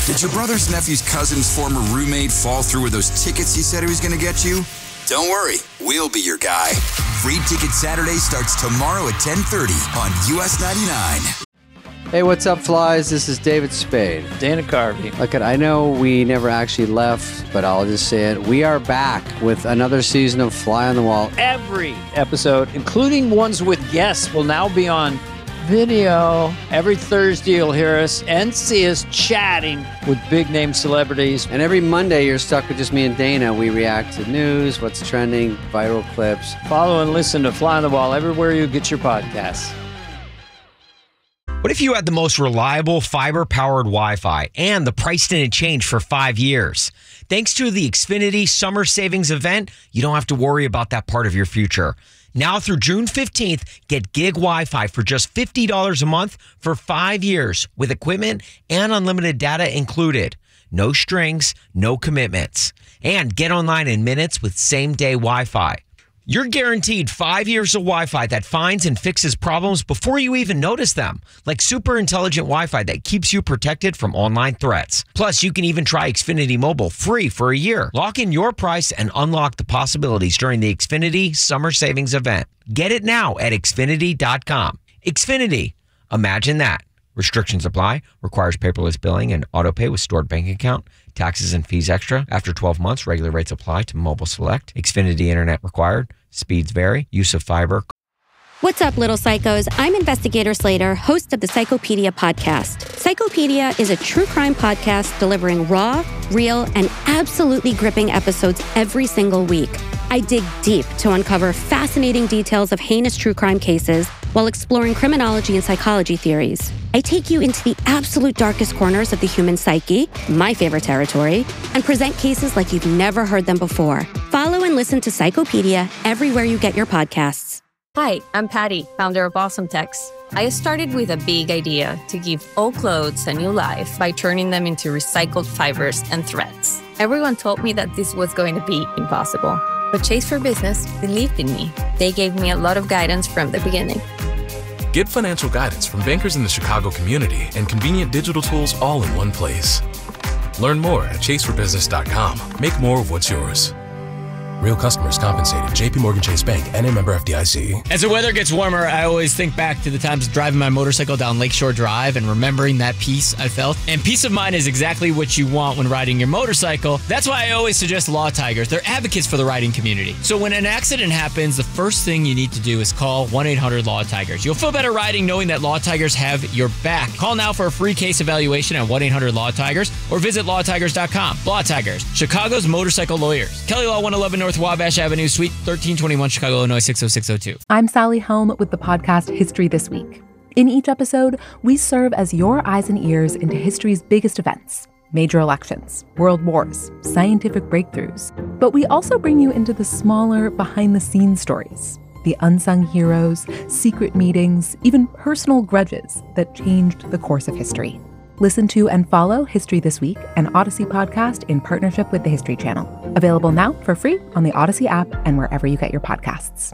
Did your brother's nephew's cousin's former roommate fall through with those tickets he said he was going to get you? Don't worry, we'll be your guy. Free Ticket Saturday starts tomorrow at 10:30 on US 99. Hey, what's up, flies? This is David Spade. Dana Carvey. Look, I know we never actually left, but I'll just say it. We are back with another season of Fly on the Wall. Every episode, including ones with guests, will now be on video. Every Thursday, you'll hear us and see us chatting with big-name celebrities. And every Monday, you're stuck with just me and Dana. We react to news, what's trending, viral clips. Follow and listen to Fly on the Wall everywhere you get your podcasts. What if you had the most reliable fiber-powered Wi-Fi and the price didn't change for 5 years? Thanks to the Xfinity Summer Savings Event, you don't have to worry about that part of your future. Now through June 15th, get gig Wi-Fi for just $50 a month for 5 years with equipment and unlimited data included. No strings, no commitments. And get online in minutes with same-day Wi-Fi. You're guaranteed 5 years of Wi-Fi that finds and fixes problems before you even notice them, like super intelligent Wi-Fi that keeps you protected from online threats. Plus, you can even try Xfinity Mobile free for a year. Lock in your price and unlock the possibilities during the Xfinity Summer Savings Event. Get it now at Xfinity.com. Xfinity. Imagine that. Restrictions apply. Requires paperless billing and auto pay with stored bank account. Taxes and fees extra. After 12 months, regular rates apply to mobile select. Xfinity Internet required. Speeds vary. Use of fiber. What's up, little psychos? I'm Investigator Slater, host of the Psychopedia podcast. Psychopedia is a true crime podcast delivering raw, real, and absolutely gripping episodes every single week. I dig deep to uncover fascinating details of heinous true crime cases while exploring criminology and psychology theories. I take you into the absolute darkest corners of the human psyche, my favorite territory, and present cases like you've never heard them before. Follow and listen to Psychopedia everywhere you get your podcasts. Hi, I'm Patty, founder of Awesome Text. I started with a big idea to give old clothes a new life by turning them into recycled fibers and threads. Everyone told me that this was going to be impossible, but Chase for Business believed in me. They gave me a lot of guidance from the beginning. Get financial guidance from bankers in the Chicago community and convenient digital tools all in one place. Learn more at chaseforbusiness.com. Make more of what's yours. Real customers compensated. JP Morgan Chase Bank, NA member FDIC. As the weather gets warmer, I always think back to the times driving my motorcycle down Lakeshore Drive and remembering that peace I felt. And peace of mind is exactly what you want when riding your motorcycle. That's why I always suggest Law Tigers. They're advocates for the riding community. So when an accident happens, the first thing you need to do is call 1-800-LAW-TIGERS. You'll feel better riding knowing that Law Tigers have your back. Call now for a free case evaluation at 1-800-LAW-TIGERS or visit lawtigers.com. Law Tigers, Chicago's motorcycle lawyers. Kelly Law 111 North Wabash Avenue, Suite 1321, Chicago, Illinois 60602. I'm Sally Helm with the podcast History This Week. In each episode, we serve as your eyes and ears into history's biggest events, major elections, world wars, scientific breakthroughs. But we also bring you into the smaller, behind-the-scenes stories, the unsung heroes, secret meetings, even personal grudges that changed the course of history. Listen to and follow History This Week, an Odyssey podcast in partnership with the History Channel. Available now for free on the Odyssey app and wherever you get your podcasts.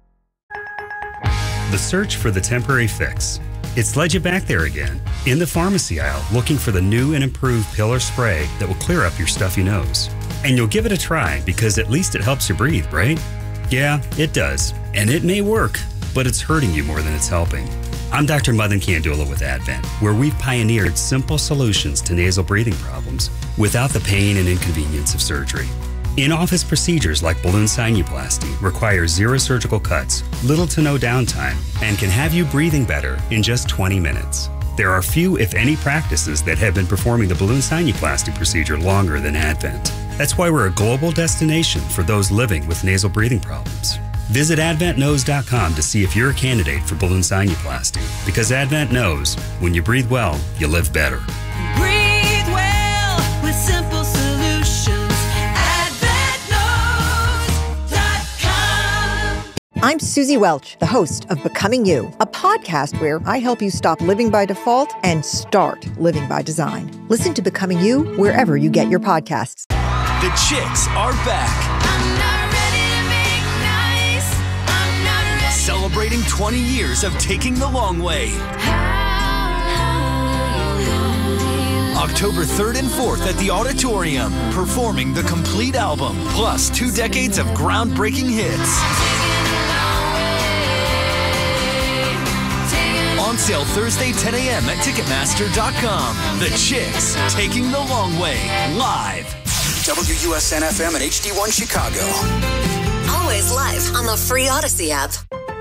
The search for the temporary fix. It's led you back there again, in the pharmacy aisle, looking for the new and improved pill or spray that will clear up your stuffy nose. And you'll give it a try because at least it helps you breathe, right? Yeah, it does. And it may work, but it's hurting you more than it's helping. I'm Dr. Madan Kandula with Advent, where we've pioneered simple solutions to nasal breathing problems without the pain and inconvenience of surgery. In-office procedures like balloon sinuplasty require zero surgical cuts, little to no downtime, and can have you breathing better in just 20 minutes. There are few, if any, practices that have been performing the balloon sinuplasty procedure longer than Advent. That's why we're a global destination for those living with nasal breathing problems. Visit AdventKnows.com to see if you're a candidate for balloon sinuplasty. Because Advent knows, when you breathe well, you live better. Breathe well with simple solutions. AdventKnows.com. I'm Susie Welch, the host of Becoming You, a podcast where I help you stop living by default and start living by design. Listen to Becoming You wherever you get your podcasts. The Chicks are back. Celebrating 20 years of taking the long way. October October 3rd and 4th at the Auditorium, performing the complete album, plus 2 decades of groundbreaking hits. On sale Thursday, 10 a.m. at Ticketmaster.com. The Chicks, Taking the Long Way, live. WUSN-FM and HD1 Chicago. Always live on the free Odyssey app.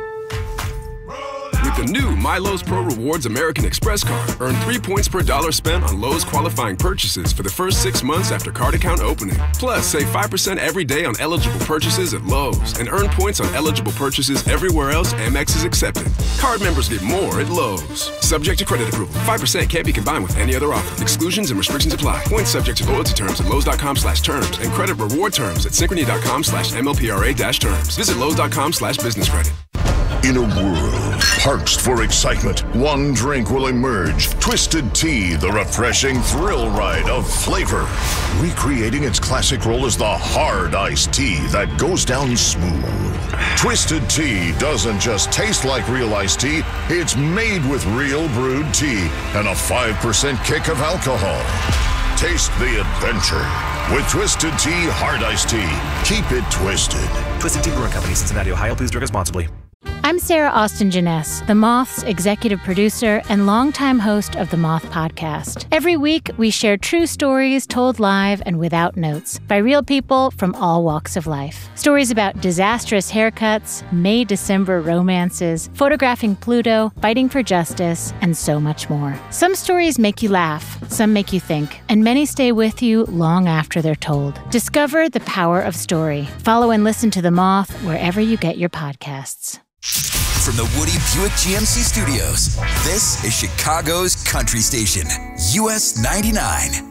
With the new MyLowe's Pro Rewards American Express card, earn 3 points per dollar spent on Lowe's qualifying purchases for the first 6 months after card account opening. Plus, save 5% every day on eligible purchases at Lowe's and earn points on eligible purchases everywhere else Amex is accepted. Card members get more at Lowe's. Subject to credit approval. 5% can't be combined with any other offer. Exclusions and restrictions apply. Points subject to loyalty terms at Lowe's.com/terms and credit reward terms at Synchrony.com/MLPRA-terms. Visit Lowe's.com/business credit. In a world parched for excitement, one drink will emerge. Twisted Tea, the refreshing thrill ride of flavor. Recreating its classic role as the hard iced tea that goes down smooth. Twisted Tea doesn't just taste like real iced tea, it's made with real brewed tea and a 5% kick of alcohol. Taste the adventure with Twisted Tea Hard Iced Tea. Keep it twisted. Twisted Tea Brewing Company, Cincinnati, Ohio. Please drink responsibly. I'm Sarah Austin Jeunesse, The Moth's executive producer and longtime host of The Moth podcast. Every week, we share true stories told live and without notes by real people from all walks of life. Stories about disastrous haircuts, May-December romances, photographing Pluto, fighting for justice, and so much more. Some stories make you laugh, some make you think, and many stay with you long after they're told. Discover the power of story. Follow and listen to The Moth wherever you get your podcasts. From the Woody Buick GMC Studios, this is Chicago's Country Station, US 99.